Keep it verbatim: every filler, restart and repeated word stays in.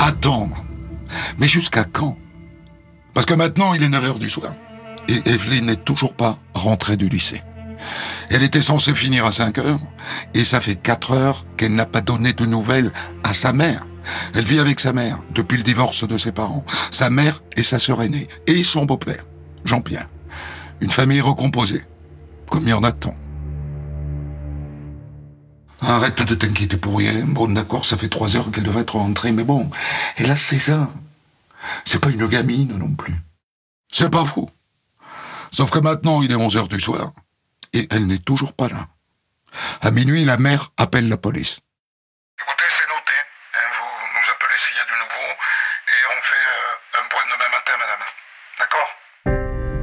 attendre. Mais jusqu'à quand? Parce que maintenant, il est neuf heures du soir. Et Evelyne n'est toujours pas rentrée du lycée. Elle était censée finir à cinq heures, et ça fait quatre heures qu'elle n'a pas donné de nouvelles à sa mère. Elle vit avec sa mère depuis le divorce de ses parents, sa mère et sa sœur aînée, et son beau-père, Jean-Pierre. Une famille recomposée, comme il y en a tant. Arrête de t'inquiéter pour rien. Bon, d'accord, ça fait trois heures qu'elle devrait être rentrée, mais bon, elle a seize ans. C'est pas une gamine non plus. C'est pas faux. Sauf que maintenant, il est onze heures du soir, et elle n'est toujours pas là. À minuit, la mère appelle la police.